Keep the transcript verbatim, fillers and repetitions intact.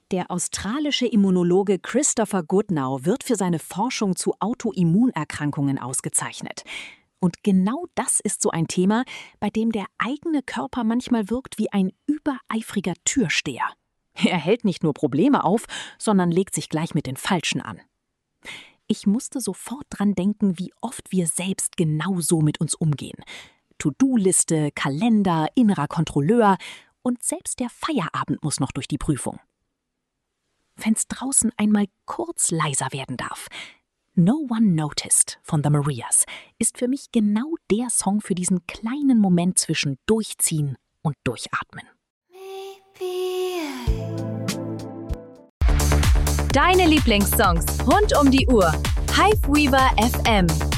Der australische Immunologe Christopher Goodnow wird für seine Forschung zu Autoimmunerkrankungen ausgezeichnet. Und genau das ist so ein Thema, bei dem der eigene Körper manchmal wirkt wie ein übereifriger Türsteher. Er hält nicht nur Probleme auf, sondern legt sich gleich mit den Falschen an. Ich musste sofort dran denken, wie oft wir selbst genau so mit uns umgehen. To-Do-Liste, Kalender, innerer Kontrolleur und selbst der Feierabend muss noch durch die Prüfung. Wenn's draußen einmal kurz leiser werden darf. No One Noticed von The Marias ist für mich genau der Song für diesen kleinen Moment zwischen Durchziehen und Durchatmen. Deine Lieblingssongs rund um die Uhr. Hive Weaver F M.